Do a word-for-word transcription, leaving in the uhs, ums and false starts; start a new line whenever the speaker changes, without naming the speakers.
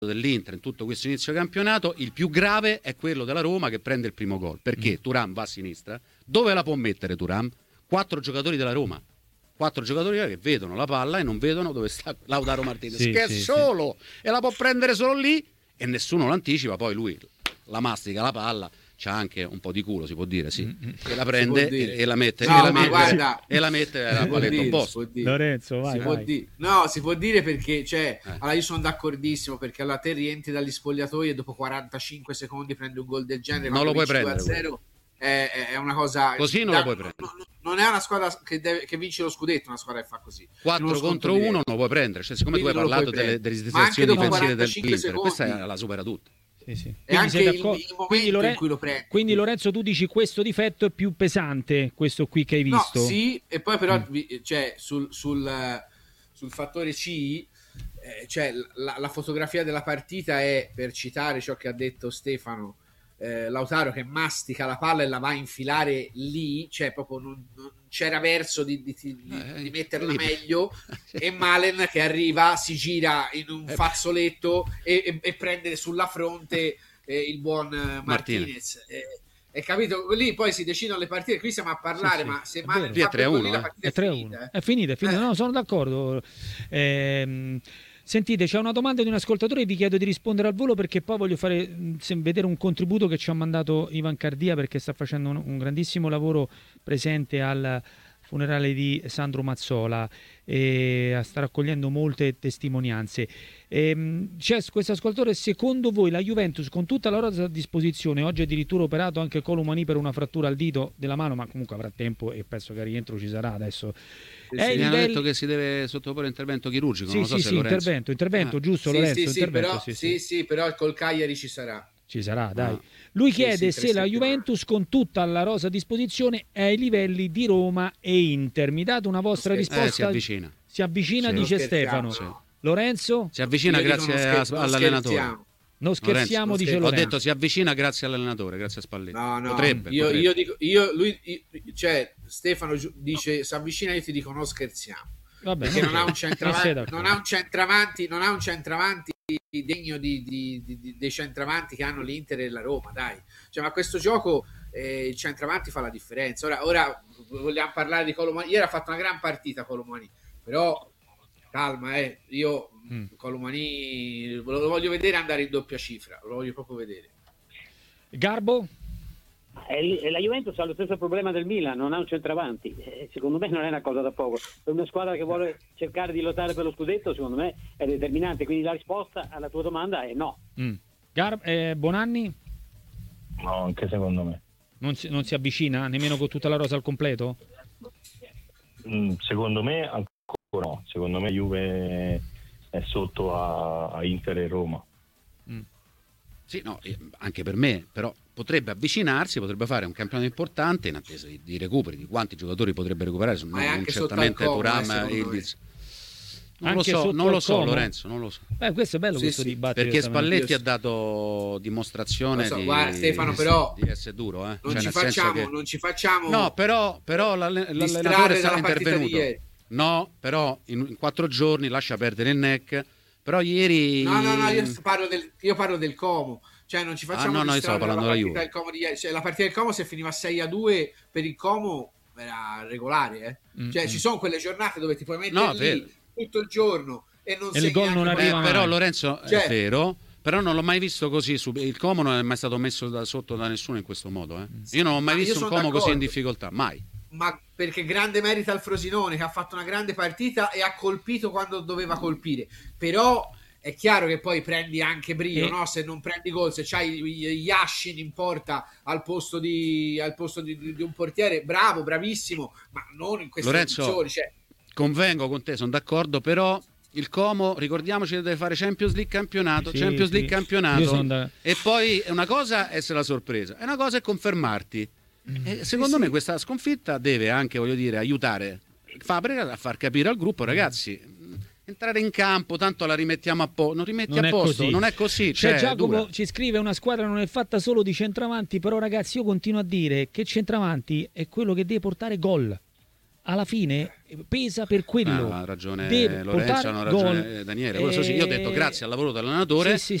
dell'Inter in tutto questo inizio campionato, il più grave è quello della Roma che prende il primo gol, perché mm. Thuram va a sinistra, dove la può mettere Thuram? Quattro giocatori della Roma, quattro giocatori che vedono la palla e non vedono dove sta Lautaro Martinez, sì, che sì, è solo sì. e la può prendere solo lì e nessuno lo anticipa, poi lui la mastica la palla, c'ha anche un po' di culo, si può dire, sì, mm-hmm. e la prende e, e la mette no, e, la mette,
guarda,
e la mette alla paletta opposta.
Lorenzo, vai,
si
vai.
Può dire. No, si può dire perché, cioè, eh. allora io sono d'accordissimo, perché allora te rientri dagli spogliatoi e dopo quarantacinque secondi prendi un gol del genere,
non lo puoi prendere.
due a zero è, è una cosa
così non
da,
lo puoi prendere.
Non, non è una squadra che, deve, che vince lo scudetto, una squadra che fa così.
quattro contro uno non lo puoi prendere, cioè, siccome Quindi tu hai parlato delle, delle situazioni difensive dell'Inter, questa la supera tutta.
Sì, sì.
E anche il, il
quindi, Loren-
in cui lo prendi.
Quindi Lorenzo, tu dici questo difetto è più pesante, questo qui che hai visto?
No, sì, e poi però mm. cioè, sul, sul, sul fattore C, eh, cioè, la, la fotografia della partita è, per citare ciò che ha detto Stefano, eh, Lautaro che mastica la palla e la va a infilare lì, cioè proprio non, non c'era verso di, di, di, eh, di metterla meglio, e Malen che arriva, si gira in un fazzoletto e, e, e prende sulla fronte eh, il buon Martinez, Martinez. Eh, e capito? Lì poi si decidono le partite, qui siamo a parlare, sì, sì, ma se Malen fa
tre a uno,
lì, la partita è,
è
finita,
eh. è finita, è finita.
Eh.
No, sono d'accordo. Ehm Sentite, c'è una domanda di un ascoltatore, vi chiedo di rispondere al volo perché poi voglio fare vedere un contributo che ci ha mandato Ivan Cardia, perché sta facendo un, un grandissimo lavoro presente al funerale di Sandro Mazzola e sta raccogliendo molte testimonianze. E, c'è questo ascoltatore: secondo voi la Juventus, con tutta la rosa a disposizione, oggi addirittura operato anche Colomani per una frattura al dito della mano, ma comunque avrà tempo e penso che al rientro ci sarà adesso.
Sì, sì, mi hanno livelli... detto che si deve sottoporre intervento chirurgico.
Sì,
non lo so
sì,
se
sì,
Lorenzo...
intervento, intervento, ah. giusto
sì,
Lorenzo?
Sì, sì,
intervento,
però,
sì,
sì,
sì.
sì, però col Cagliari ci sarà.
Ci sarà, dai.
Ah.
Lui chiede
sì, sì,
se la Juventus con tutta la rosa a disposizione è ai livelli di Roma e Inter. Mi date una vostra risposta?
Eh, si avvicina.
Si avvicina,
sì,
dice Stefano.
Sì.
Lorenzo?
Si avvicina
Io
grazie
scher-
all'allenatore.
Non scherziamo,
Lorenzo,
dice
ho
Lorenzo.
Ho detto si avvicina grazie all'allenatore, grazie a Spalletti.
No, no,
potrebbe,
io,
potrebbe.
io dico, io, lui, io, cioè Stefano dice si avvicina, io ti dico non scherziamo.
Vabbè,
perché
non,
non ha un centravanti,
non
non ha un centravanti, non ha un centravanti degno di, di, di, dei centravanti che hanno l'Inter e la Roma, dai. Cioè, ma questo gioco eh, il centravanti fa la differenza. Ora, ora vogliamo parlare di Colomani. Ieri ha fatto una gran partita Colomani, però calma, eh. Io mm. Colomani lo, lo voglio vedere andare in doppia cifra, lo voglio proprio vedere.
Garbo?
E la Juventus ha lo stesso problema del Milan, non ha un centravanti. Secondo me non è una cosa da poco. Per una squadra che vuole cercare di lottare per lo scudetto, secondo me è determinante. Quindi la risposta alla tua domanda è no.
Mm. Gar- eh, Bonanni?
No, anche secondo me.
Non si, non si avvicina nemmeno con tutta la rosa al completo?
Mm, secondo me ancora no. Secondo me Juve è sotto a, a Inter e Roma.
Mm. Sì, no, anche per me, però potrebbe avvicinarsi, potrebbe fare un campionato importante in attesa di, di recuperi, di quanti giocatori potrebbe recuperare, non, non certamente Thuram e Ildiz. Non lo so, non lo so Lorenzo, non lo so.
Beh, questo è bello sì, questo sì. dibattito.
Perché Spalletti ha dato dimostrazione
so,
di,
guarda, Stefano, però,
di essere duro. Eh?
Non,
cioè,
ci
nel
facciamo,
che...
non ci facciamo...
No, però, però l'allenatore è stato intervenuto. No, però in, in quattro giorni lascia perdere il N E C. Però ieri...
No, no, no, io parlo del, io parlo del Como. Cioè non ci facciamo
ah, no, no, io stavo parlando della Juve.
Del Como di ieri. Cioè, la partita del Como se finiva sei a due per il Como era regolare, eh? Mm-hmm. Cioè ci sono quelle giornate dove ti puoi mettere no, lì per... tutto il giorno e non
e il gol non arriva
eh, però Lorenzo
cioè...
è vero, però non l'ho mai visto così, il Como non è mai stato messo da sotto da nessuno in questo modo, eh? Io non ho mai Ma visto un Como d'accordo. così in difficoltà, mai.
Ma perché grande merito al Frosinone che ha fatto una grande partita e ha colpito quando doveva colpire, però è chiaro che poi prendi anche brio, eh. no? Se non prendi gol, se c'hai Yashin in porta al posto di al posto di, di un portiere, bravo, bravissimo, ma non in queste
Lorenzo,
condizioni. Cioè...
convengo con te, sono d'accordo, però il Como, ricordiamoci che deve fare Champions League campionato, sì, Champions League sì. campionato, da... e poi una cosa è essere la sorpresa, e una cosa è confermarti. Mm. E secondo sì, me sì. questa sconfitta deve anche, voglio dire, aiutare Fabregas a far capire al gruppo, ragazzi, entrare in campo, tanto la rimettiamo a posto, non rimetti
non
a posto, non è così.
Cioè,
cioè,
Giacomo ci scrive: una squadra non è fatta solo di centravanti, però ragazzi io continuo a dire che centravanti è quello che deve portare gol. alla fine pesa per quello.
Ah, ha ragione
Deve
Lorenzo,
portare
hanno ragione
gol.
Daniele. Questo sì, io ho detto
Eh,
grazie al lavoro dell'allenatore
sì, sì,